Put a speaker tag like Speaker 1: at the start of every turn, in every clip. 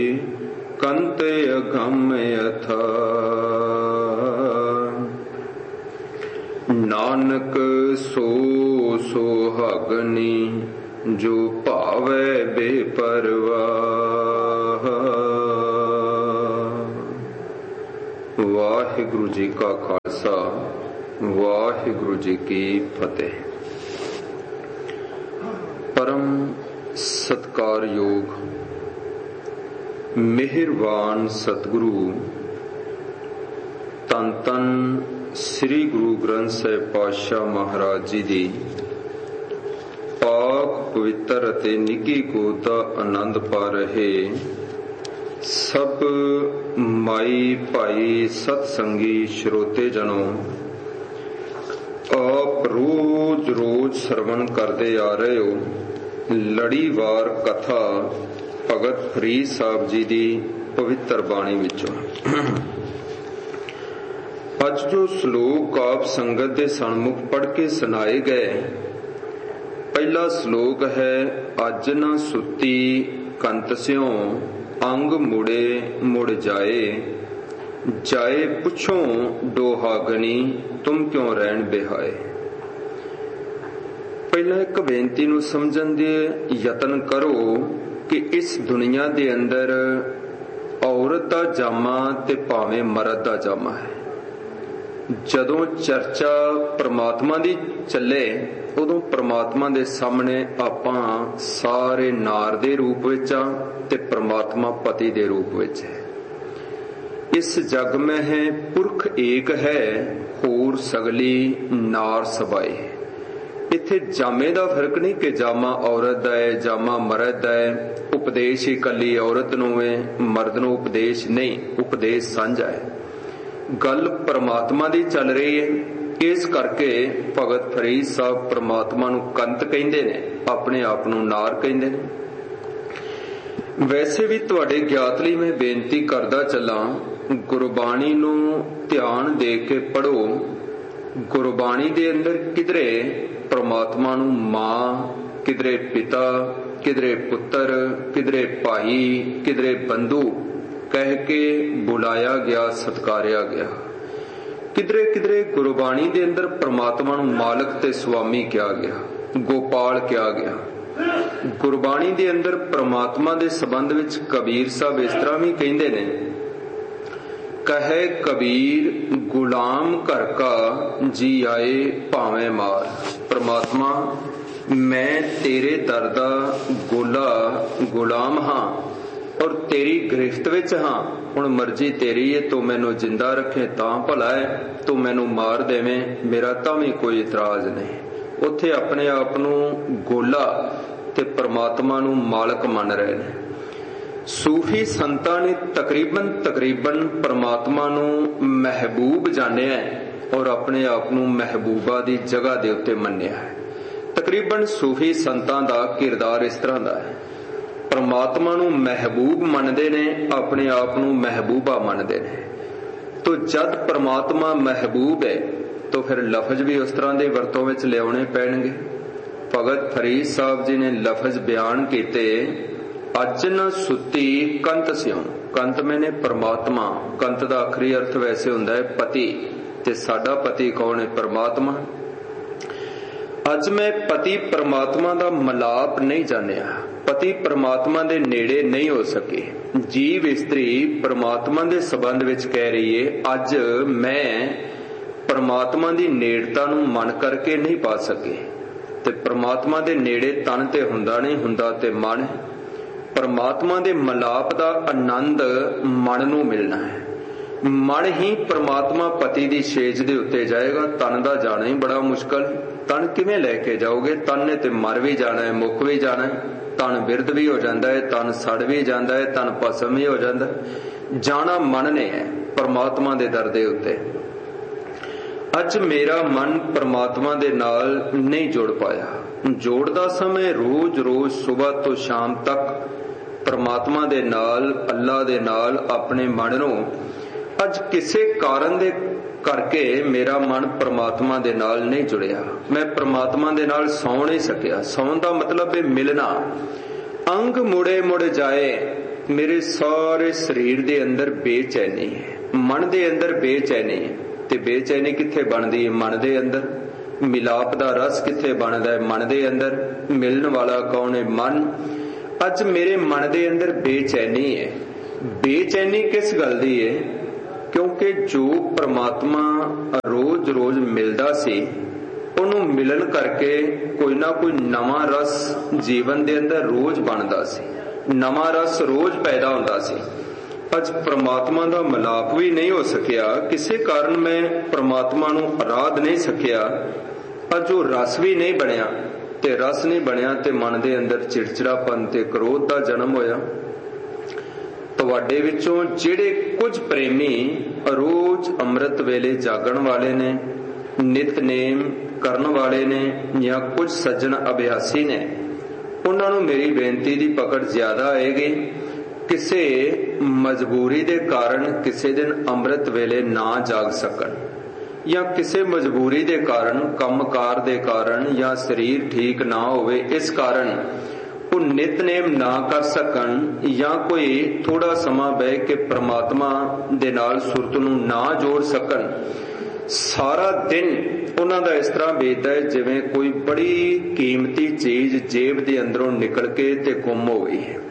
Speaker 1: कंत अगम यथा। नानक सो सुहागनी जो भावै बेपरवाह। वाहिगुरु जी का खालसा, वाहिगुरु जी की फतेह। परम सत्कारयोग मेहरबान सतगुरु धन धन श्री गुरु ग्रंथ साहिब पातशाह महाराज जी दी पाक पवित्र अते निੱਘੀ गोद दा आनंद पा रहे सब माई भाई सतसंगी श्रोते जनों, आप रोज रोज श्रवण करते आ रहे हो लड़ीवार कथा भगत फरीद साहब जी दी पवित्र बाणी विचों। अज जो श्लोक आप संगत दे सन्मुख पढ़ के सुनाए गए, पहला श्लोक है अज न सुती कंत स्यों अंग मुड़े मुड़ जाए, जाए पुछो डोहागनी तुम क्यों रहन बिहाए। पहला एक बेनती नूं समझण दे यतन करो कि इस दुनिया दे अंदर औरत दा जामा ते भावें मर्द दा जामा है। जदों चर्चा परमात्मा दी चले उदों परमात्मा दे सामने आपां सारे नार दे रूप विच आ ते परमात्मा पति दे रूप विच है। इस जग में है पुरख एक है, होर सगली नार सबाए। इत्थे जामे दा फर्क नहीं कि जामा औरत दा है जामा मर्द दा है, उपदेश ही कली औरत नूं है मर्द नूं उपदेश नहीं, उपदेश सांझा है। गल परमात्मा दी चल रही है, इस करके भगत फरीद साहब परमात्मा नूं कंत कहिंदे ने, अपने आप नूं नार कहिंदे ने। वैसे भी तुहाडे ज्ञात लई मैं बेनती करदा चलां, गुरबाणी नूं ध्यान दे के पढ़ो। गुरबाणी दे अंदर किधरे परमात्मा नूं मां, किधरे पिता, किधरे पुत्र, किधरे भाई, किधरे बंधु कह के बुलाया गया, सत्कारिया गया। किधरे किधरे गुरबाणी दे अंदर परमात्मा नूं मालक ते स्वामी कहा गया, गोपाल कहा गया। गुरबाणी दे अंदर परमात्मा दे संबंध विच कबीर साहब इस तरह भी कहिंदे ने, कहे कबीर गुलाम घर का जी आए भावें मार। परमात्मा मैं तेरे दर दा गोला गुलाम हाँ और तेरी गिरफ्त विच हाँ, हुण मर्जी तेरी है, तू मैनू जिंदा रखे तां भला है, तू मैनू मार देवें मेरा तां भी कोई इतराज नहीं। उत्थे अपने आप नूं गोला ते परमात्मा नूं मालक मन रहे ने। सूफी संतां ने तकरीबन परमात्मा नूं महबूब जानिया और अपने आप नूं महबूबा दी जगह दे उत्ते मन्निया है। तकरीबन सूफी संतां दा किरदार इस तरह दा है, परमात्मा नूं महबूब मनदे ने, अपने आप नूं महबूबा मनदे ने। तो जद परमात्मा महबूब है तो फिर लफज भी उस तरह दे वरतों विच लियाउणे पैणगे। भगत फरीद साहब जी ने लफज बयान कीते, अज न सुती कंत स्यों। कंत मैंने परमात्मा, कंत दा आखरी अर्थ वैसे हुंदा है पति, ते साडा पति कौन है? परमात्मा। अज मैं पति परमात्मा दा मलाप नहीं जानिया, पति परमात्मा दे नेड़े नहीं हो सके। जीव इस्त्री परमात्मा दे संबंध विच कह रही है, अज मैं परमात्मा दी नेड़ता नूं मन करके नहीं पा सके। ते परमात्मा दे नेड़े तन ते हुंदा नहीं, हुंदा ते मन। परमात्मा दे मलाप दा आनंद मन नूं मिलना है। मन ही परमात्मा पति दी छेज दे उत्ते जाएगा, तन दा जाना ही बड़ा मुश्किल। तन किवें लैके जाओगे? तन ने ते मर भी जाना है, मुक भी जाना है, तन बिरद भी हो जाता है, तन सड़ भी जाता है, तन भस्म भी हो जाता है। जाना मन ने है परमात्मा दे दर दे उत्ते। अज मेरा मन परमात्मा दे नाल नहीं जुड़ पाया। जोड़दा समय रोज रोज सुबह तो शाम तक परमात्मा दे नाल, अल्लाह दे नाल अपने मन नूं अज किसे कारण दे करके मेरा मन परमात्मा दे नाल नहीं जुड़िया। मैं परमात्मा दे नाल सौ नहीं सकिया। सौन दा मतलब है मिलना। अंग मुड़े मुड़ जाए, मेरे सारे शरीर दे अंदर बेचैनी है, मन दे अंदर बेचैनी है। ते बेचैनी कित्थे बनदी है? मन दे अंदर। मिलाप दा रस कित्थे बनदा है? मन दे अंदर। मिलन वाला कौन है? मन। अज मेरे मन दे अंदर बेचैनी है। बेचैनी किस गल दी है? क्योंकि जो परमात्मा रोज रोज मिलदा सी, ਉਹਨੂੰ ਮਿਲਣ ਕਰਕੇ ਕੋਈ ਨਾ ਕੋਈ ਨਵਾਂ ਰਸ ਜੀਵਨ ਦੇ ਅੰਦਰ ਰੋਜ਼ ਬਣਦਾ ਸੀ, ਨਵਾਂ ਰਸ ਰੋਜ਼ ਪੈਦਾ ਹੁੰਦਾ ਸੀ। ਅੱਜ ਪ੍ਰਮਾਤਮਾ ਦਾ ਮਿਲਾਪ ਵੀ ਨਹੀਂ ਹੋ ਸਕਿਆ, ਕਿਸੇ ਕਾਰਨ ਮੈਂ ਪ੍ਰਮਾਤਮਾ ਨੂੰ ਆਰਾਧ ਨਹੀਂ ਸਕਿਆ। ਅੱਜ ਉਹ ਰਸ ਵੀ ਨਹੀਂ ਬਣਿਆ, ਤੇ ਰਸ ਨਹੀਂ ਬਣਿਆ ਤੇ ਮਨ ਦੇ ਅੰਦਰ ਚਿੜਚਿੜਾਪਨ ਤੇ ਕ੍ਰੋਧ ਦਾ ਜਨਮ ਹੋਇਆ। ਤੁਹਾਡੇ ਵਿੱਚੋਂ ਜਿਹੜੇ ਕੁਝ ਪ੍ਰੇਮੀ ਰੋਜ਼ ਅੰਮ੍ਰਿਤ ਵੇਲੇ ਜਾਗਣ ਵਾਲੇ ਨੇ, ਨਿਤਨੇਮ ਕਰਨ ਵਾਲੇ ਨੇ, ਜਾਂ ਕੁਝ ਸੱਜਣ ਅਭਿਆਸੀ ਨੇ, ਉਹਨਾਂ ਨੂੰ ਮੇਰੀ ਬੇਨਤੀ ਦੀ ਪਕੜ ਜ਼ਿਆਦਾ ਆਏਗੀ। ਕਿਸੇ ਮਜਬੂਰੀ ਦੇ ਕਾਰਨ ਕਿਸੇ ਦਿਨ ਅੰਮ੍ਰਿਤ ਵੇਲੇ ਨਾ ਜਾਗ ਸਕਣ, ਜਾਂ ਕਿਸੇ ਮਜਬੂਰੀ ਦੇ ਕਾਰਨ, ਕੰਮਕਾਰ ਦੇ ਕਾਰਨ, ਜਾਂ ਸਰੀਰ ਠੀਕ ਨਾ ਹੋਵੇ ਇਸ ਕਾਰਨ ਉਹ ਨਿਤਨੇਮ ਨਾ ਕਰ ਸਕਣ, ਜਾਂ ਕੋਈ ਥੋੜਾ ਸਮਾਂ ਬਹਿ ਕੇ ਪ੍ਰਮਾਤਮਾ ਦੇ ਨਾਲ ਸੁਰਤ ਨੂੰ ਨਾ ਜੋੜ ਸਕਣ। ਸਾਰਾ ਦਿਨ ਉਹਨਾਂ ਦਾ ਇਸ ਤਰ੍ਹਾਂ ਬੀਤਦਾ ਹੈ ਜਿਵੇਂ ਕੋਈ ਬੜੀ ਕੀਮਤੀ ਚੀਜ਼ ਜੇਬ ਦੇ ਅੰਦਰੋਂ ਨਿਕਲ ਕੇ ਤੇ ਗੁੰਮ ਹੋ ਗਈ ਹੈ।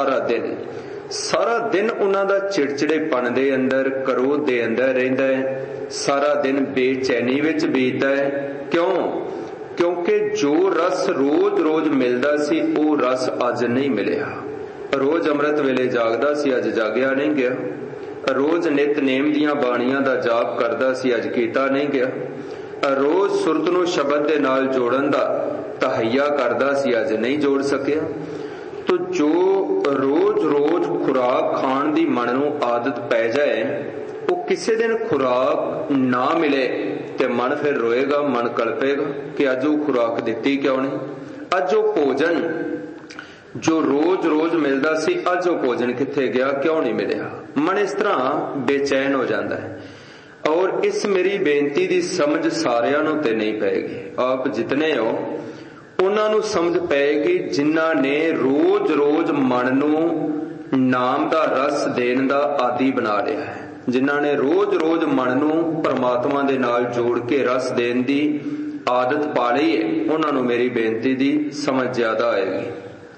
Speaker 1: ਸਾਰਾ ਦਿਨ ਉਹਨਾਂ ਦਾ ਚਿੜਚਿੜੇਪਣ ਦੇ ਅੰਦਰ, ਕਰੋਧ ਦੇ ਅੰਦਰ ਰਹਿੰਦਾ ਹੈ। ਸਾਰਾ ਦਿਨ ਬੇਚੈਨੀ ਵਿੱਚ ਬੀਤਦਾ ਹੈ। ਕਿਉਂ? ਕਿਉਂਕਿ ਜੋ ਰਸ ਰੋਜ਼ ਰੋਜ਼ ਮਿਲਦਾ ਸੀ ਉਹ ਰਸ ਅੱਜ ਨਹੀਂ ਮਿਲਿਆ। ਰੋਜ਼ ਅੰਮ੍ਰਿਤ ਵੇਲੇ ਜਾਗਦਾ ਸੀ, ਅੱਜ ਜਾਗਿਆ ਨਹੀਂ ਗਿਆ। ਰੋਜ਼ ਨਿਤਨੇਮ ਦੀਆਂ ਬਾਣੀਆਂ ਦਾ ਜਾਪ ਕਰਦਾ ਸੀ, ਅੱਜ ਕੀਤਾ ਨਹੀਂ ਗਿਆ। ਰੋਜ਼ ਸੁਰਤ ਨੂੰ ਸ਼ਬਦ ਦੇ ਨਾਲ ਜੋੜਨ ਦਾ ਤਹਈਆ ਕਰਦਾ ਸੀ, ਅੱਜ ਨਹੀਂ ਜੋੜ ਸਕਿਆ। ਤੋ ਜੋ ਰੋਜ਼ ਰੋਜ਼ ਖੁਰਾਕ ਖਾਣ ਦੀ ਮਨ ਨੂੰ ਆਦਤ ਪੈ ਜਾਏ, ਉਹ ਕਿਸੇ ਦਿਨ ਖੁਰਾਕ ਨਾ ਮਿਲੇ ਤੇ ਮਨ ਫਿਰ ਰੋਏਗਾ, ਮਨ ਕਲਪੇਗਾ ਕਿ ਅੱਜ ਉਹ ਖੁਰਾਕ ਦਿੱਤੀ ਕਿਉਂ ਨਹੀਂ। ਅੱਜ ਉਹ ਭੋਜਨ ਜੋ ਰੋਜ਼ ਰੋਜ਼ ਮਿਲਦਾ ਸੀ, ਅੱਜ ਉਹ ਭੋਜਨ ਕਿੱਥੇ ਗਿਆ, ਕਿਉਂ ਨਹੀਂ ਮਿਲਿਆ। ਮਨ ਇਸ ਤਰ੍ਹਾਂ ਬੇਚੈਨ ਹੋ ਜਾਂਦਾ ਹੈ। ਔਰ ਇਸ ਮੇਰੀ ਬੇਨਤੀ ਦੀ ਸਮਝ ਸਾਰਿਆਂ ਨੂੰ ਤੇ ਨਹੀਂ ਪਏਗੀ। ਆਪ ਜਿਤਨੇ ਹੋ ਉਹਨਾਂ ਨੂੰ ਸਮਝ ਪਏਗੀ ਜਿਨ੍ਹਾਂ ਨੇ ਰੋਜ਼ ਰੋਜ਼ ਮਨ ਨੂੰ ਨਾਮ ਦਾ ਰਸ ਦੇਣ ਦਾ ਆਦੀ ਬਣਾ ਲਿਆ ਹੈ, ਜਿਨ੍ਹਾਂ ਨੇ ਰੋਜ਼ ਰੋਜ਼ ਮਨ ਨੂੰ ਪਰਮਾਤਮਾ ਦੇ ਨਾਲ ਜੋੜ ਕੇ ਰਸ ਦੇਣ ਦੀ ਆਦਤ ਪਾ ਲਈ ਹੈ। ਉਹਨਾਂ ਨੂੰ ਮੇਰੀ ਬੇਨਤੀ ਦੀ ਸਮਝ ਜ਼ਿਆਦਾ ਆਏਗੀ।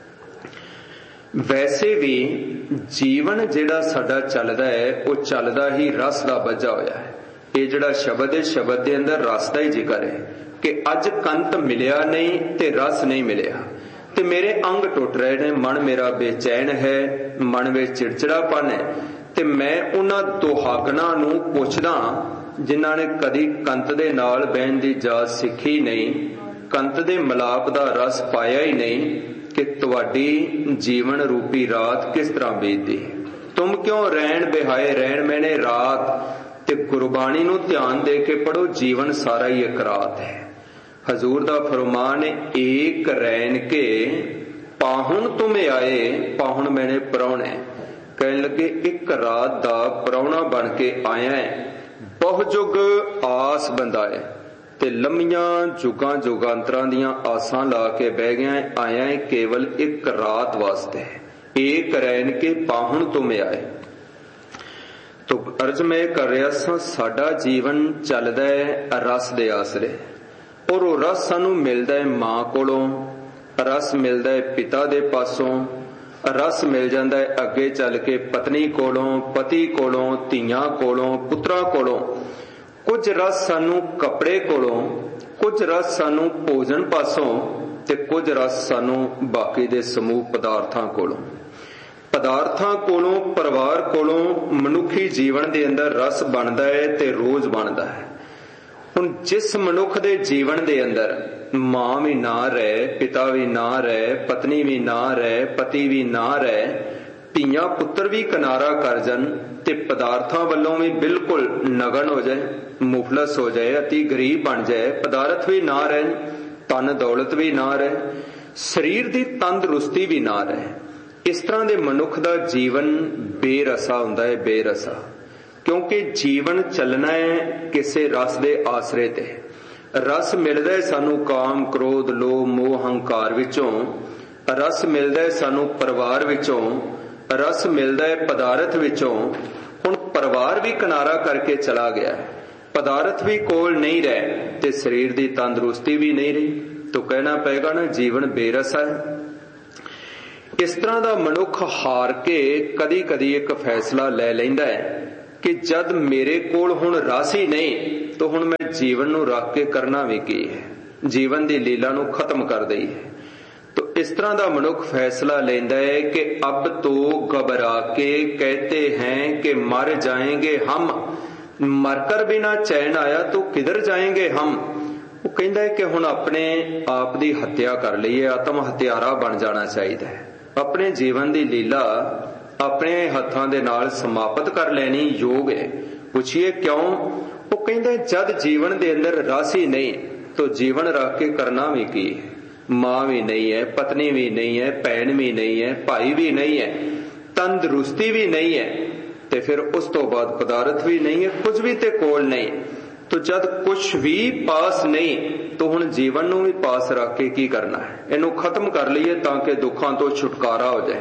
Speaker 1: ਵੈਸੇ ਵੀ ਜੀਵਨ ਜਿਹੜਾ ਸਾਡਾ ਚੱਲਦਾ ਹੈ ਉਹ ਚੱਲਦਾ ਹੀ ਰਸ ਦਾ ਬੱਝਾ ਹੋਇਆ ਹੈ। ਇਹ ਜਿਹੜਾ ਸ਼ਬਦ ਹੈ, ਸ਼ਬਦ ਦੇ ਅੰਦਰ ਰਸ ਦਾ ਹੀ ਜ਼ਿਕਰ ਹੈ ਕਿ ਅੱਜ ਕੰਤ ਮਿਲਿਆ ਨਹੀਂ ਤੇ ਰਸ ਨਹੀਂ ਮਿਲਿਆ, ਤੇ ਮੇਰੇ ਅੰਗ ਟੁੱਟ ਰਹੇ ਨੇ, ਮਨ ਮੇਰਾ ਬੇਚੈਨ ਹੈ, ਮਨ ਵਿੱਚ ਚਿੜਚਿੜਾਪਨ ਹੈ। ਤੇ ਮੈਂ ਉਹਨਾਂ ਦੁਹਾਗਣਾ ਨੂੰ ਪੁੱਛਦਾ ਜਿਨ੍ਹਾਂ ਨੇ ਕਦੀ ਕੰਤ ਦੇ ਨਾਲ ਬਹਿਣ ਦੀ ਜਾਚ ਸਿੱਖੀ ਨਹੀਂ, ਕੰਤ ਦੇ ਮਿਲਾਪ ਦਾ ਰਸ ਪਾਇਆ ਹੀ ਨਹੀਂ, ਕਿ ਤੁਹਾਡੀ ਜੀਵਨ ਰੂਪੀ ਰਾਤ ਕਿਸ ਤਰ੍ਹਾਂ ਬੀਤਦੀ। ਤੁਮ ਕਿਉਂ ਰਹਿਣ ਬਿਹਾਏ ਰਹਿਣ ਮੈਨੇ ਰਾਤ। ਤੇ ਗੁਰਬਾਣੀ ਨੂੰ ਧਿਆਨ ਦੇ ਕੇ ਪੜੋ, ਜੀਵਨ ਸਾਰਾ ਹੀ ਇੱਕ ਰਾਤ ਹੈ। ਹਜ਼ੂਰ ਦਾ ਫਰਮਾਨ ਹੈ, ਏਕ ਰੈਣ ਕੇ ਪਾਹੁਣ ਤੁਮ ਆਏ। ਪਾਹੁਣ ਮੈਨੇ ਪ੍ਰਾਹੁਣੇ, ਕਹਿਣ ਲੱਗੇ ਇੱਕ ਰਾਤ ਦਾ ਪ੍ਰਾਹੁਣਾ ਬਣ ਕੇ ਆਇਆ ਹੈ। ਬਹੁ ਜੁਗ ਆਸ ਬੰਦਾਏ, ਤੇ ਲੰਮੀਆਂ ਜੁਗਾਂ ਜੁਗਾਂਤਰਾਂ ਦੀਆਂ ਆਸਾਂ ਲਾ ਕੇ ਬਹਿ ਗਿਆ, ਆਇਆ ਹੈ ਕੇਵਲ ਇੱਕ ਰਾਤ ਵਾਸਤੇ। ਏਕ ਰੈਣ ਕੇ ਪਾਹੁਣ ਤੁਮ ਆਏ। ਤੋ ਅਰਜ਼ ਮੈਂ ਕਰ ਰਿਹਾ ਸਾਂ, ਸਾਡਾ ਜੀਵਨ ਚੱਲਦਾ ਹੈ ਰਸ ਦੇ ਆਸਰੇ, ਔਰ ਉਹ ਰਸ ਸਾਨੂੰ ਮਿਲਦਾ ਹੈ ਮਾਂ ਕੋਲੋਂ, ਰਸ ਮਿਲਦਾ ਹੈ ਪਿਤਾ ਦੇ ਪਾਸੋਂ, ਰਸ ਮਿਲ ਜਾਂਦਾ ਹੈ ਅੱਗੇ ਚੱਲ ਕੇ ਪਤਨੀ ਕੋਲੋਂ, ਪਤੀ ਕੋਲੋਂ, ਧੀਆਂ ਕੋਲੋਂ, ਪੁੱਤਰਾਂ ਕੋਲੋਂ। ਕੁਝ ਰਸ ਸਾਨੂੰ ਕੱਪੜੇ ਕੋਲੋਂ, ਕੁਝ ਰਸ ਸਾਨੂੰ ਭੋਜਨ ਪਾਸੋਂ, ਤੇ ਕੁਝ ਰਸ ਸਾਨੂੰ ਬਾਕੀ ਦੇ ਸਮੂਹ ਪਦਾਰਥਾਂ ਕੋਲੋਂ। ਪਦਾਰਥਾਂ ਕੋਲੋਂ, ਪਰਿਵਾਰ ਕੋਲੋਂ ਮਨੁੱਖੀ ਜੀਵਨ ਦੇ ਅੰਦਰ ਰਸ ਬਣਦਾ ਹੈ ਤੇ ਰੋਜ਼ ਬਣਦਾ ਹੈ। ਹੁਣ ਜਿਸ ਮਨੁੱਖ ਦੇ ਜੀਵਨ ਦੇ ਅੰਦਰ ਮਾਂ ਵੀ ਨਾ ਰਹੇ, ਪਿਤਾ ਵੀ ਨਾ ਰਹੇ, ਪਤਨੀ ਵੀ ਨਾ ਰਹੇ, ਪਤੀ ਵੀ ਨਾ ਰਹੇ, ਧੀਆਂ ਪੁੱਤਰ ਵੀ ਕਿਨਾਰਾ ਕਰ ਜਾਣ ਤੇ ਪਦਾਰਥਾਂ ਵੱਲੋਂ ਵੀ ਬਿਲਕੁਲ ਨਗਨ ਹੋ ਜਾਏ, ਮੁਫਲਸ ਹੋ ਜਾਏ, ਅਤੀ ਗਰੀਬ ਬਣ ਜਾਏ, ਪਦਾਰਥ ਵੀ ਨਾ ਰਹਿਣ, ਧਨ ਦੌਲਤ ਵੀ ਨਾ ਰਹੇ, ਸਰੀਰ ਦੀ ਤੰਦਰੁਸਤੀ ਵੀ ਨਾ ਰਹੇ, ਇਸ ਤਰ੍ਹਾਂ ਦੇ ਮਨੁੱਖ ਦਾ ਜੀਵਨ ਬੇਰਸਾ ਹੁੰਦਾ ਹੈ, ਬੇਰਸਾ। ਕਿਉਂਕਿ ਜੀਵਨ ਚੱਲਣਾ ਹੈ ਕਿਸੇ ਰਸ ਦੇ ਆਸਰੇ ਤੇ। ਰਸ ਮਿਲਦਾ ਹੈ ਸਾਨੂੰ ਕਾਮ, ਕ੍ਰੋਧ, ਲੋਭ, ਮੋਹ, ਹੰਕਾਰ ਵਿੱਚੋਂ, ਰਸ ਮਿਲਦਾ ਹੈ ਸਾਨੂੰ ਪਰਿਵਾਰ ਵਿੱਚੋਂ, रस मिलदा है पदार्थ विचों, हुण परिवार भी किनारा करके चला गया, पदार्थ भी कोल नहीं रहे ते शरीर की तंदुरुस्ती भी नहीं रही, तो कहना पेगा ना जीवन बेरस है। इस तरह का मनुख हार के कदी कदी एक फैसला ले लैंदा है कि जद मेरे कोल हुण रस ही नहीं तो हुण मैं जीवन नूं रख के करना भी की है, जीवन की लीला नूं खत्म कर दई है। तो इस तरह का मनुख फैसला लेंदा है कि अब तो घबरा के कहते हैं कि मर जाएंगे हम, मरकर बिना चैन आया तो किधर जाएंगे हम। वो कहता है कि हुण अपने आप की हत्या कर लईए, आत्म हत्यारा बन जाना चाहिए है, अपने जीवन की लीला अपने हत्थां दे नाल समाप्त कर लेनी योग है। पुछिए क्यों? वो कहता है जद जीवन दे अंदर रस ही नहीं तो जीवन रख के करना भी की है। मां भी नहीं है, पत्नी भी नहीं है, भैन भी नहीं है, भाई भी नहीं है, तंदुरुस्ती भी नहीं है, ते फिर उस तो बाद पदार्थ भी नहीं है, कुछ भी ते कोल नहीं। तो जद कुछ भी पास नहीं तो हुण जीवन नूं भी पास रख के की करना है, इनू खत्म कर लईए ताकि दुखां तो छुटकारा हो जाए।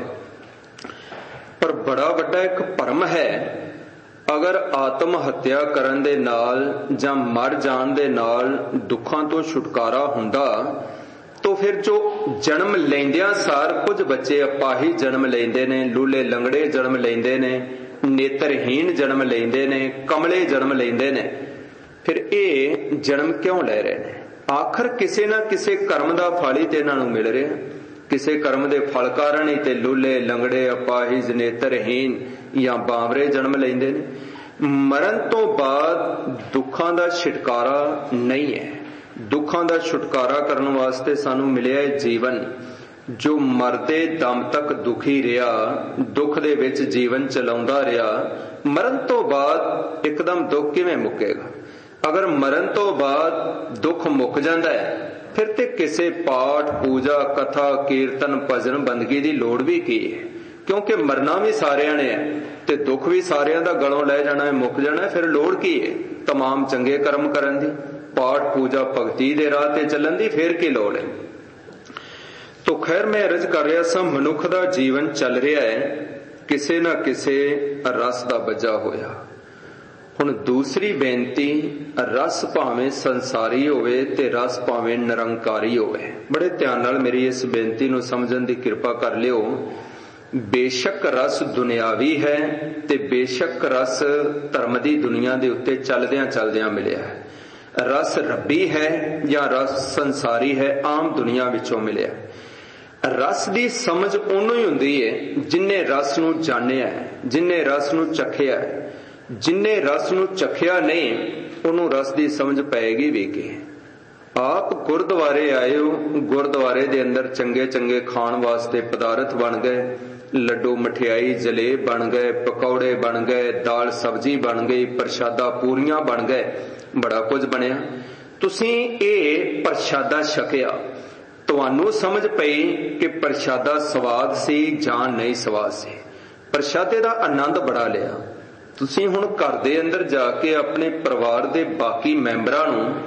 Speaker 1: पर बड़ा वड्डा एक भरम है, अगर आत्म हत्या करन दे नाल जां मर जाण दे नाल दुखां तो छुटकारा हुंदा तो फिर जो जन्म लेंदियां सार कुछ बच्चे अपाही जन्म लेंदे ने, लूले लंगड़े जन्म लेंदे ने, नेत्रहीन जन्म लेंदे ने, कमले जन्म लेंदे ने, फिर ये जन्म क्यों ले रहे ने? आखिर किसी ना किसी कर्म का फल ही ते इन्हां नूं मिल रहा, किसी कर्म के फल कारण ही ते लूले लंगड़े अपाहिज नेत्रहीन या बावरे जन्म लेंदे ने। मरण तो बाद दुखां दा छुटकारा नहीं है, दुखां दा छुटकारा करने वास्ते सानू मिलिया है जीवन। जो मरदे दम तक दुखी रहा, दुख दे विच जीवन चलाउंदा रहा, मरण तो बाद एकदम दुख किवें मुकेगा? अगर मरण तो बाद दुख मुक जांदा है फिर ते किसी पाठ पूजा कथा कीर्तन भजन बंदगी की लोड़ भी की है, क्योंकि मरना भी सारिਆਂ ने है ते दुख भी सारिਆਂ दा गलों लै जाना है, मुक जाना है, फिर लोड़ की है तमाम चंगे कर्म करन दी, पाठ पूजा भगती दे राह ते चलन दी, फिर की लोड़ है। तो खैर मैं अर्ज कर रहा सा, मनुख दा जीवन चल रहा है किसी ना किसी रस दा बजा होया। हुण दूसरी बेनती, रस भावें संसारी होवे ते रस भावें निरंकारी होवे। बड़े ध्यान नाल मेरी इस बेनती नूं समझण दी किरपा कर लियो। बेशक रस दुनियावी है ते बेशक रस धर्म दी दुनिया दे उत्ते चलदियां चलदियां मिलिया है। रस रब्बी है या रस संसारी है, आम दुनिया विचों मिलिया। रस दी समझ उन्हों ही हुंदी है जिन्ने रस नूं जानिया है, जिन्ने रस नूं चखिया है। जिन्ने रस नूं चखिया नहीं उन्होंने रस की समझ पैगी भी कि आप गुरुद्वारे आए हो, गुरुद्वारे दे अंदर चंगे चंगे खाण वास्ते पदार्थ बन गए, लड्डू मठियाई जलेब बन गए, पकौड़े बन गए, दाल सब्जी बन गई, प्रशादा पूरियां बन गए, बड़ा कुछ बनया। तुसीं ये प्रशादा छकिया, तुहानू समझ पई कि प्रशादा स्वाद सी जां नहीं स्वाद सी, प्रशादे दा आनंद बड़ा लिया। तुसीं हुण घर दे अंदर जाके अपने परिवार दे बाकी मैंबरां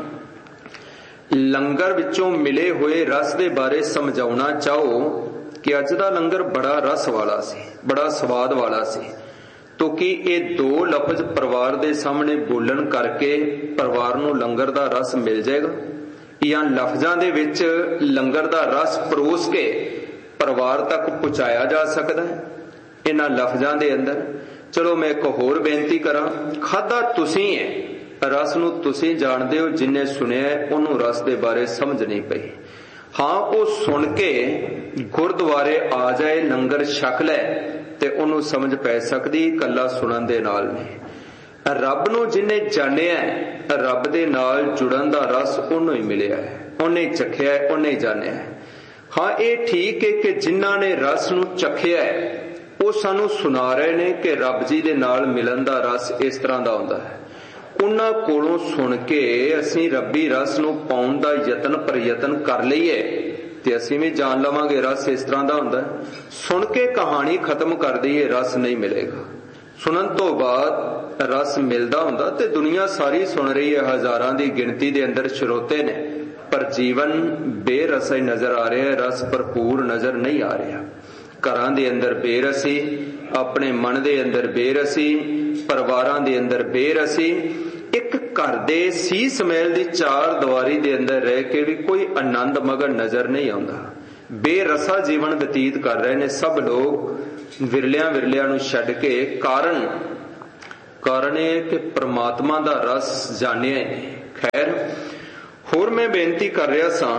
Speaker 1: नूं लंगर विचों मिले हुए रस दे बारे समझाउणा चाहो कि अज दा लंगर बड़ा रस वाला सी, बड़ा स्वाद वाला सी, तो कि ये दो लफ्ज परिवार दे सामने बोलन करके परिवार नूं लंगर दा रस मिल जाएगा, या लफ्जां दे विच लंगर दा रस परोस के परिवार तक पहुंचाया जा सकदा है इन्हां लफ्जां दे अंदर। चलो मैं एक होर बेनती करा, खादा तुसी है, रस नूं तुसी जाणदे हो, जिन्ने सुनिया उन्होंने रस दे बारे समझ नहीं पई। हाँ वो सुन के गुरुद्वारे आ जाए, लंगर छक लै ते उन्होंने समझ पै सकदी, कला सुनन दे नाल नहीं। रब नूं जिन्ने जानिया रब दे नाल जुड़न दा रस उन्होंने ही मिलिया है, उन्हें चखिया है, उन्हें जानिया है। हाँ ये ठीक है कि जिन्हां ने रस नूं चखिया है वो सानू सुना रहे ने कि रब जी दे नाल मिलन दा रस इस तरह दा हुंदा है। उन्हां कोलों सुन के असीं रब्बी रस नूं पाउण दा यतन प्रयतन कर लईए ते असीं भी जान लवांगे रस इस तरह दा हुंदा है। सुन के कहानी खत्म कर दईए रस नहीं मिलेगा। सुनन तो बाद रस मिलदा हुंदा ते दुनिया सारी सुन रही है, हजारां दी गिनती दे अंदर श्रोते ने, पर जीवन बेरस नजर आ रहा है, रस भरपूर नजर नहीं आ रहा। ਘਰਾਂ ਦੇ ਅੰਦਰ ਬੇਰਸੀ, ਆਪਣੇ ਮਨ ਦੇ ਅੰਦਰ ਬੇਰਸੀ, ਪਰਿਵਾਰਾਂ ਦੇ ਅੰਦਰ ਬੇਰਸੀ। ਇੱਕ ਘਰ ਦੇ ਸੀਸ ਮਹਿਲ ਦੀ ਚਾਰ ਦੀਵਾਰੀ ਦੇ ਅੰਦਰ ਰਹਿ ਕੇ ਵੀ ਕੋਈ ਆਨੰਦ ਮਗਨ ਨਜ਼ਰ ਨਹੀਂ ਆਉਂਦਾ। ਬੇਰਸਾ ਜੀਵਨ ਬਤੀਤ ਕਰ ਰਹੇ ਨੇ ਸਭ ਲੋਕ, ਵਿਰਲਿਆਂ ਨੂੰ ਛੱਡ ਕੇ। ਕਾਰਨ ਇਹ ਕਿ ਪ੍ਰਮਾਤਮਾ ਦਾ ਰਸ ਜਾਣਿਆ ਨਹੀਂ। ਖੈਰ, ਹੋਰ ਮੈਂ ਬੇਨਤੀ ਕਰ ਰਿਹਾ ਸਾਂ,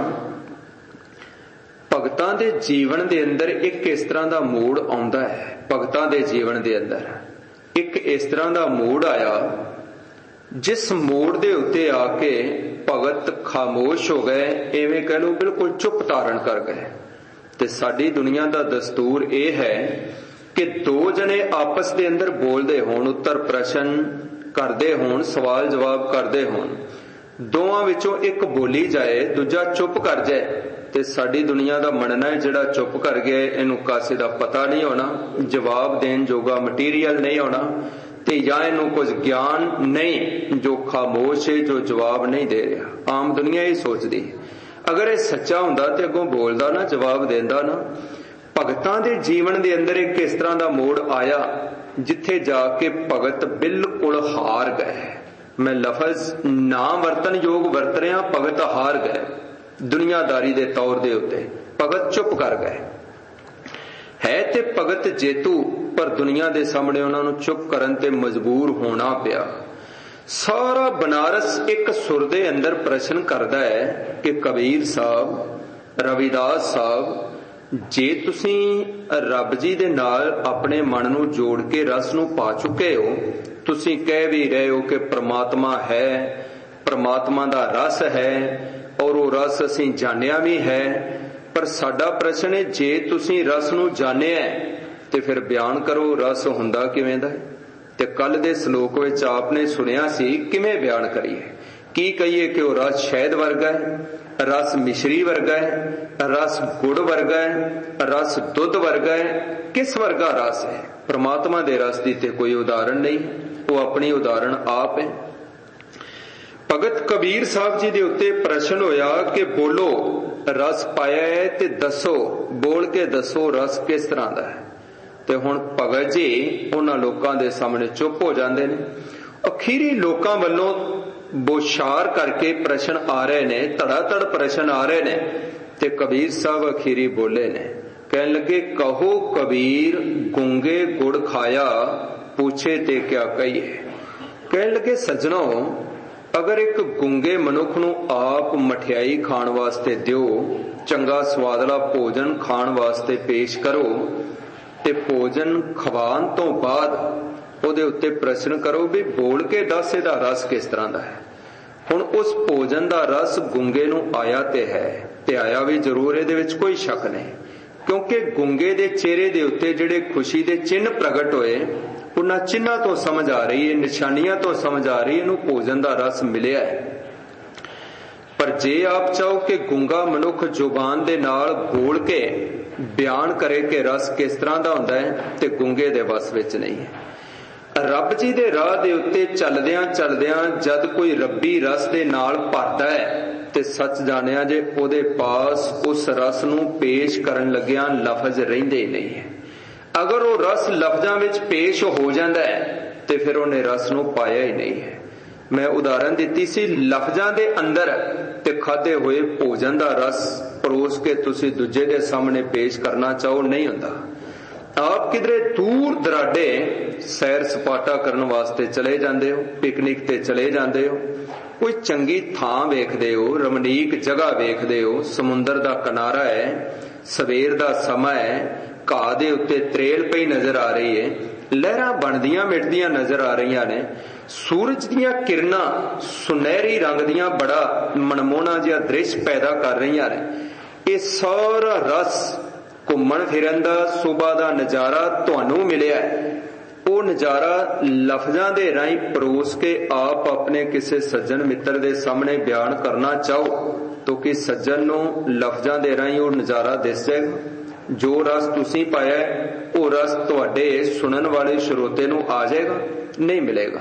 Speaker 1: ਭਗਤਾਂ ਦੇ ਜੀਵਨ ਦੇ ਅੰਦਰ ਇੱਕ ਇਸ ਤਰ੍ਹਾਂ ਦਾ ਮੋੜ ਆਉਂਦਾ ਹੈ। ਭਗਤਾਂ ਦੇ ਜੀਵਨ ਦੇ ਅੰਦਰ ਇੱਕ ਇਸ ਤਰ੍ਹਾਂ ਦਾ ਮੋੜ ਆਇਆ, ਜਿਸ ਮੋੜ ਦੇ ਉੱਤੇ ਆ ਕੇ ਭਗਤ ਖਾਮੋਸ਼ ਹੋ ਗਏ, ਐਵੇਂ ਕਹਿ ਲਓ ਬਿਲਕੁਲ ਚੁੱਪ ਧਾਰਨ ਕਰ ਗਏ। ਤੇ ਸਾਡੀ ਦੁਨੀਆ ਦਾ ਦਸਤੂਰ ਇਹ ਹੈ ਕਿ ਦੋ ਜਣੇ ਆਪਸ ਦੇ ਅੰਦਰ ਬੋਲਦੇ ਹੋਣ, ਉੱਤਰ ਪ੍ਰਸ਼ਨ ਕਰਦੇ ਹੋਣ, ਸਵਾਲ ਜਵਾਬ ਕਰਦੇ ਹੋਣ, ਦੋਵਾਂ ਵਿੱਚੋਂ ਇੱਕ ਬੋਲੀ ਜਾਏ, ਦੂਜਾ ਚੁੱਪ ਕਰ ਜਾਏ। ਤੇ ਸਾਡੀ ਦੁਨੀਆ ਦਾ ਮੰਨਣਾ ਹੈ ਜਿਹੜਾ ਚੁੱਪ ਕਰ ਗਿਆ ਇਹਨੂੰ ਕਾਸੇ ਦਾ ਪਤਾ ਨਹੀਂ ਹੋਣਾ, ਜਵਾਬ ਦੇਣ ਜੋਗਾ ਮਟੀਰੀਅਲ ਨਹੀਂ ਹੋਣਾ, ਤੇ ਜਾਂ ਇਹਨੂੰ ਕੁਝ ਗਿਆਨ ਨਹੀਂ, ਜੋ ਖਾਮੋਸ਼ ਹੈ, ਜੋ ਜਵਾਬ ਨਹੀਂ ਦੇ ਰਿਹਾ। ਆਮ ਦੁਨੀਆ ਇਹ ਸੋਚਦੀ। ਅਗਰ ਇਹ ਸੱਚਾ ਹੁੰਦਾ ਤੇ ਅੱਗੋਂ ਬੋਲਦਾ ਨਾ, ਜਵਾਬ ਦਿੰਦਾ ਨਾ। ਭਗਤਾਂ ਦੇ ਜੀਵਨ ਦੇ ਅੰਦਰ ਇੱਕ ਇਸ ਤਰ੍ਹਾਂ ਦਾ ਮੋੜ ਆਇਆ ਜਿੱਥੇ ਜਾ ਕੇ ਭਗਤ ਬਿਲਕੁਲ ਹਾਰ ਗਏ। ਮੈਂ ਲਫ਼ਜ਼ ਨਾ ਵਰਤਨ ਯੋਗ ਵਰਤ ਰਿਹਾ, ਭਗਤ ਹਾਰ ਗਏ। ਦੁਨੀਆਦਾਰੀ ਦੇ ਤੌਰ ਦੇ ਉੱਤੇ ਭਗਤ ਚੁੱਪ ਕਰ ਗਏ। ਹੈ ਤੇ ਭਗਤ ਜੇਤੂ, ਪਰ ਦੁਨੀਆ ਦੇ ਸਾਹਮਣੇ ਉਹਨਾਂ ਨੂੰ ਚੁੱਪ ਕਰਨ ਤੇ ਮਜਬੂਰ ਹੋਣਾ ਪਿਆ। ਸਾਰਾ ਬਨਾਰਸ ਇੱਕ ਸੁਰ ਦੇ ਅੰਦਰ ਪ੍ਰਸ਼ਨ ਕਰਦਾ ਹੈ ਕਿ ਕਬੀਰ ਸਾਹਿਬ, ਰਵਿਦਾਸ ਸਾਹਿਬ, ਜੇ ਤੁਸੀਂ ਰੱਬ ਜੀ ਦੇ ਨਾਲ ਆਪਣੇ ਮਨ ਨੂੰ ਜੋੜ ਕੇ ਰਸ ਨੂੰ ਪਾ ਚੁੱਕੇ ਹੋ, ਤੁਸੀਂ ਕਹਿ ਵੀ ਰਹੇ ਹੋ ਕਿ ਪ੍ਰਮਾਤਮਾ ਹੈ, ਪ੍ਰਮਾਤਮਾ ਦਾ ਰਸ ਹੈ, ਔਰ ਉਹ ਰਸ ਅਸੀਂ ਜਾਣਿਆ ਵੀ ਹੈ, ਪਰ ਸਾਡਾ ਪ੍ਰਸ਼ਨ ਹੈ, ਜੇ ਤੁਸੀਂ ਰਸ ਨੂੰ ਜਾਣਿਆ ਤੇ ਫਿਰ ਬਿਆਨ ਕਰੋ ਰਸ ਹੁੰਦਾ ਕਿਵੇਂ ਦਾ। ਤੇ ਕੱਲ ਦੇ ਸ਼ਲੋਕ ਵਿੱਚ ਆਪਨੇ ਸੁਣਿਆ ਸੀ, ਕਿਵੇਂ ਬਿਆਨ ਕਰੀਏ, ਕੀ ਕਹੀਏ ਕਿ ਉਹ ਰਸ ਸ਼ਹਿਦ ਵਰਗਾ ਹੈ, ਰਸ ਮਿਸ਼ਰੀ ਵਰਗਾ ਹੈ, ਰਸ ਗੁੜ ਵਰਗਾ ਹੈ, ਰਸ ਦੁੱਧ ਵਰਗਾ ਹੈ, ਕਿਸ ਵਰਗਾ ਰਸ ਹੈ। ਪ੍ਰਮਾਤਮਾ ਦੇ ਰਸ ਦੀ ਤੇ ਕੋਈ ਉਦਾਹਰਣ ਨਹੀਂ, ਉਹ ਆਪਣੀ ਉਦਾਹਰਣ ਆਪ ਹੈ। ਭਗਤ ਕਬੀਰ ਸਾਹਿਬ ਜੀ ਦੇ ਉੱਤੇ ਪ੍ਰਸ਼ਨ ਹੋਇਆ ਕਿ ਬੋਲੋ, ਰਸ ਪਾਇਆ ਹੈ ਤੇ ਦੱਸੋ, ਬੋਲ ਕੇ ਦੱਸੋ ਰਸ ਕਿਸ ਤਰ੍ਹਾਂ ਦਾ ਹੈ। ਤੇ ਹੁਣ ਭਗਤ ਜੀ ਉਹਨਾਂ ਲੋਕਾਂ ਦੇ ਸਾਹਮਣੇ ਚੁੱਪ ਹੋ ਜਾਂਦੇ ਨੇ। ਅਖੀਰੀ ਲੋਕਾਂ ਵੱਲੋਂ ਬੋਛਾਰ ਕਰਕੇ ਪ੍ਰਸ਼ਨ ਆ ਰਹੇ ਨੇ, ਧੜਾ-ਧੜ ਪ੍ਰਸ਼ਨ ਆ ਰਹੇ ਨੇ, ਤੇ ਕਬੀਰ ਸਾਹਿਬ ਅਖੀਰੀ ਬੋਲੇ ਨੇ, ਕਹਿਣ ਲੱਗੇ, ਕਹੋ ਕਬੀਰ ਗੂੰਗੇ ਗੁੜ ਖਾਇਆ, ਪੁੱਛੇ ਤੇ ਕਿਆ ਕਹੀਏ। ਕਹਿਣ ਲੱਗੇ, ਸੱਜਣੋ, ਅਗਰ ਇੱਕ ਗੂੰਗੇ ਮਨੁੱਖ ਨੂੰ ਆਪ ਮਠਿਆਈ ਖਾਣ ਵਾਸਤੇ ਦਿਓ, ਚੰਗਾ ਸਵਾਦਲਾ ਭੋਜਨ ਖਾਣ ਵਾਸਤੇ ਪੇਸ਼ ਕਰੋ, ਤੇ ਭੋਜਨ ਖਵਾਉਣ ਤੋਂ ਬਾਅਦ ਉਹਦੇ ਉੱਤੇ ਪ੍ਰਸ਼ਨ ਕਰੋ ਵੀ ਬੋਲ ਕੇ ਦੱਸ ਇਹਦਾ ਰਸ ਕਿਸ ਤਰ੍ਹਾਂ ਦਾ ਹੈ। ਹੁਣ ਉਸ ਭੋਜਨ ਦਾ ਰਸ ਗੂੰਗੇ ਨੂੰ ਆਇਆ ਤੇ ਹੈ, ਤੇ ਆਇਆ ਵੀ ਜ਼ਰੂਰ, ਇਹਦੇ ਵਿੱਚ ਕੋਈ ਸ਼ੱਕ ਨਹੀਂ, ਕਿਉਂਕਿ ਗੂੰਗੇ ਦੇ ਚਿਹਰੇ ਦੇ ਉੱਤੇ ਜਿਹੜੇ ਖੁਸ਼ੀ ਦੇ ਚਿੰਨ੍ਹ ਪ੍ਰਗਟ ਹੋਏ, ਉਹਨਾਂ ਚਿੰਨ੍ਹਾਂ ਤੋਂ ਸਮਝ ਆ ਰਹੀ ਹੈ, ਨਿਸ਼ਾਨੀਆਂ ਤੋਂ ਸਮਝ ਆ ਰਹੀ ਹੈ, ਇਹਨੂੰ ਭੋਜਨ ਦਾ ਰਸ ਮਿਲਿਆ ਹੈ। ਪਰ ਜੇ ਆਪ ਚਾਹੋ ਕਿ ਗੂੰਗਾ ਮਨੁੱਖ ਜ਼ੁਬਾਨ ਦੇ ਨਾਲ ਬੋਲ ਕੇ ਬਿਆਨ ਕਰੇ ਕਿ ਰਸ ਕਿਸ ਤਰ੍ਹਾਂ ਦਾ ਹੁੰਦਾ ਹੈ, ਤੇ ਗੂੰਗੇ ਦੇ ਵੱਸ ਵਿੱਚ ਨਹੀਂ ਹੈ। ਰੱਬ ਜੀ ਦੇ ਰਾਹ ਦੇ ਉੱਤੇ ਚੱਲਦਿਆਂ ਚੱਲਦਿਆਂ ਜਦ ਕੋਈ ਰੱਬੀ ਰਸ ਦੇ ਨਾਲ ਭਰਦਾ ਹੈ, ਤੇ ਸੱਚ ਜਾਣਿਆ ਜੇ ਉਹਦੇ ਪਾਸ ਉਸ ਰਸ ਨੂੰ ਪੇਸ਼ ਕਰਨ ਲੱਗਿਆਂ ਲਫ਼ਜ਼ ਰਹਿੰਦੇ ਹੀ ਨਹੀਂ ਹੈ। ਅਗਰ ਉਹ ਰਸ ਲਫ਼ਜ਼ਾਂ ਵਿੱਚ ਪੇਸ਼ ਹੋ ਜਾਂਦਾ ਹੈ ਤੇ ਫਿਰ ਉਹਨੇ ਰਸ ਨੂੰ ਪਾਇਆ ਹੀ ਨਹੀਂ ਹੈ। ਮੈਂ ਉਦਾਹਰਨ ਦਿੱਤੀ ਸੀ, ਲਫ਼ਜ਼ਾਂ ਦੇ ਅੰਦਰ ਤੇ ਖਾਧੇ ਹੋਏ ਭੋਜਨ ਦਾ ਰਸ ਪਰੋਸ ਕੇ ਤੁਸੀਂ ਦੂਜੇ ਦੇ ਸਾਹਮਣੇ ਪੇਸ਼ ਕਰਨਾ ਚਾਹੋ, ਨਹੀਂ ਹੁੰਦਾ। ਆਪ ਕਿਧਰੇ ਦੂਰ ਦਰਾਡੇ ਸੈਰ ਸਪਾਟਾ ਕਰਨ ਵਾਸਤੇ ਚਲੇ ਜਾਂਦੇ ਹੋ, ਪਿਕਨਿਕ ਤੇ ਚਲੇ ਜਾਂਦੇ ਹੋ, ਕੋਈ ਚੰਗੀ ਥਾਂ ਵੇਖਦੇ ਹੋ, ਰਮਣੀਕ ਜਗ੍ਹਾ ਵੇਖਦੇ ਹੋ, ਸਮੁੰਦਰ ਦਾ ਕਿਨਾਰਾ ਹੈ, ਸਵੇਰ ਦਾ ਸਮਾਂ ਹੈ, ਘਾਹ ਦੇ ਉੱਤੇ ਤਰੇਲ ਪਈ ਨਜ਼ਰ ਆ ਰਹੀ ਹੈ, ਲਹਿਰਾਂ ਬਣਦੀਆਂ ਮਿਟਦੀਆਂ ਨਜ਼ਰ ਆ ਰਹੀਆਂ ਨੇ, ਸੂਰਜ ਦੀਆਂ ਕਿਰਨਾਂ ਸੁਨਹਿਰੀ ਰੰਗ ਦੀਆਂ ਬੜਾ ਮਨਮੋਹਣਾ ਜਿਹਾ ਦ੍ਰਿਸ਼ ਪੈਦਾ ਕਰ ਰਹੀਆਂ ਨੇ। ਇਹ ਸਾਰਾ ਰਸ ਘੁੰਮਣ ਫਿਰਨ ਦਾ, ਸੁਬਾ ਦਾ ਨਜ਼ਾਰਾ ਤੁਹਾਨੂੰ ਮਿਲਿਆ, ਉਹ ਨਜ਼ਾਰਾ ਲਫ਼ਜ਼ਾਂ ਦੇ ਰਾਹੀਂ ਪਰੋਸ ਕੇ ਆਪ ਆਪਣੇ ਕਿਸੇ ਸੱਜਣ ਮਿੱਤਰ ਦੇ ਸਾਹਮਣੇ ਬਿਆਨ ਕਰਨਾ ਚਾਹੋ, ਤਾਂ ਕਿ ਸੱਜਣ ਨੂੰ ਲਫ਼ਜ਼ਾਂ ਦੇ ਰਾਹੀਂ ਉਹ ਨਜ਼ਾਰਾ ਦਿਸ ਜਾਏਗਾ। ਜੋ ਰਸ ਤੁਸੀਂ ਪਾਇਆ ਉਹ ਰਸ ਤੁਹਾਡੇ ਸੁਣਨ ਵਾਲੇ ਸਰੋਤੇ ਨੂੰ ਆ ਜਾਏਗਾ, ਨਹੀਂ ਮਿਲੇਗਾ।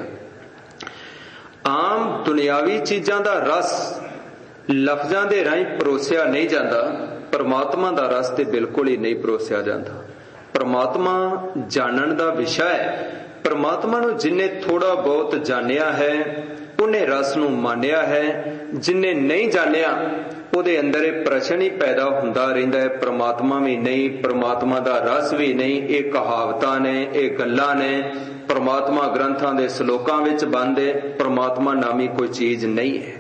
Speaker 1: ਆਮ ਦੁਨਿਆਵੀ ਚੀਜ਼ਾਂ ਦਾ ਰਸ ਲਫ਼ਜ਼ਾਂ ਦੇ ਰਾਹੀਂ ਪਰੋਸਿਆ ਨਹੀਂ ਜਾਂਦਾ, ਪਰਮਾਤਮਾ ਦਾ ਰਸ ਤੇ ਬਿਲਕੁਲ ਹੀ ਨਹੀਂ ਪਰੋਸਿਆ ਜਾਂਦਾ। ਪ੍ਰਮਾਤਮਾ ਜਾਣਨ ਦਾ ਵਿਸ਼ਾ ਹੈ। ਪ੍ਰਮਾਤਮਾ ਨੂੰ ਜਿਨੇ ਥੋੜਾ ਬਹੁਤ ਜਾਣਿਆ ਹੈ ਉਹਨੇ ਰਸ ਨੂੰ ਮਾਣਿਆ ਹੈ, ਜਿਨੇ ਨਹੀਂ ਜਾਣਿਆ ਉਹਦੇ ਅੰਦਰ ਇਹ ਪ੍ਰਸ਼ਨ ਹੀ ਪੈਦਾ ਹੁੰਦਾ ਰਹਿੰਦਾ ਹੈ, ਪ੍ਰਮਾਤਮਾ ਵੀ ਨਹੀਂ, ਪ੍ਰਮਾਤਮਾ ਦਾ ਰਸ ਵੀ ਨਹੀਂ। ਇਹ ਕਹਾਵਤਾਂ ਨੇ, ਇਹ ਗੱਲਾਂ ਨੇ, ਪ੍ਰਮਾਤਮਾ ਗ੍ਰੰਥਾਂ ਦੇ ਸ਼ਲੋਕਾਂ ਵਿੱਚ ਬੰਦ ਹੈ। ਪ੍ਰਮਾਤਮਾ ਨਾਮੀ ਕੋਈ ਚੀਜ਼ ਨਹੀਂ ਹੈ।